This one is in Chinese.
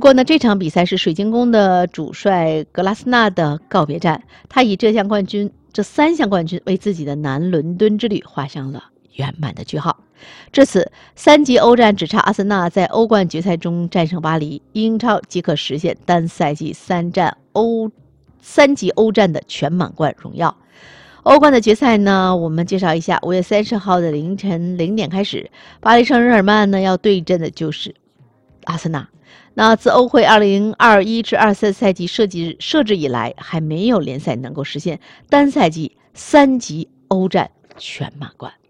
过呢，这场比赛是水晶宫的主帅格拉斯纳的告别战，他以这3项冠军为自己的南伦敦之旅画上了圆满的句号。至此，3级欧战只差阿森纳在欧冠决赛中战胜巴黎，英超即可实现单赛季3级欧战的全满贯荣耀。欧冠的决赛呢，我们介绍一下，5月30号的凌晨0点开始，巴黎圣日耳曼呢要对阵的就是阿森纳。那自欧会2021至23赛季设置以来，还没有联赛能够实现单赛季3级欧战全满贯。